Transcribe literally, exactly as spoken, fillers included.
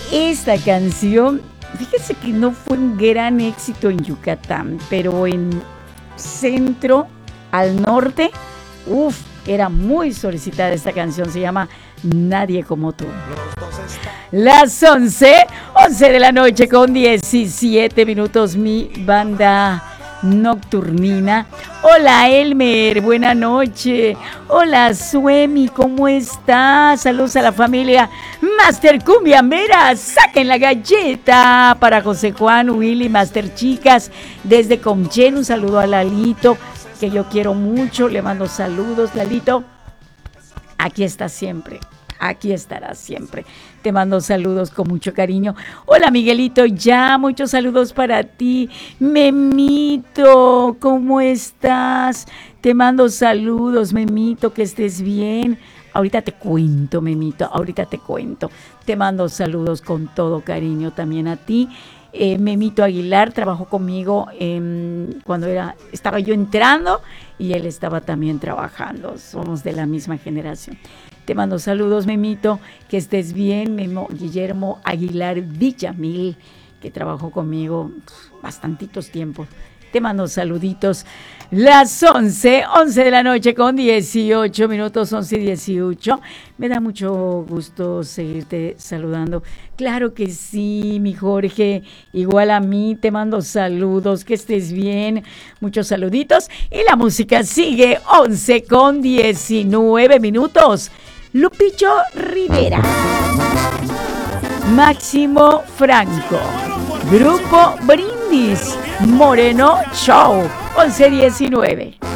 esta canción, fíjese que no fue un gran éxito en Yucatán, pero en centro, al norte, uff, era muy solicitada esta canción, se llama Nadie como tú. Las once, once de la noche con diecisiete minutos, mi banda nocturnina. Hola Elmer, buena noche. Hola Suemi, ¿cómo estás? Saludos a la familia Master Cumbia Mera. Saquen la galleta para José Juan, Willy, Master Chicas desde Comchen. Un saludo a Lalito, que yo quiero mucho. Le mando saludos, Lalito. Aquí está siempre. Aquí estará siempre. Te mando saludos con mucho cariño. Hola Miguelito, ya muchos saludos para ti. Memito, ¿cómo estás? Te mando saludos, Memito, que estés bien. Ahorita te cuento, Memito, ahorita te cuento. Te mando saludos con todo cariño también a ti. Eh, Memito Aguilar trabajó conmigo eh, cuando era, estaba yo entrando y él estaba también trabajando. Somos de la misma generación. Te mando saludos, Memito, que estés bien. Memo Guillermo Aguilar Villamil, que trabajó conmigo bastantitos tiempos. Te mando saluditos. Las once, once de la noche con dieciocho minutos, once y dieciocho. Me da mucho gusto seguirte saludando. Claro que sí, mi Jorge. Igual a mí, te mando saludos. Que estés bien. Muchos saluditos. Y la música sigue, once con diecinueve minutos. Lupillo Rivera, Máximo Franco, Grupo Brindis, Moreno Show, once diecinueve.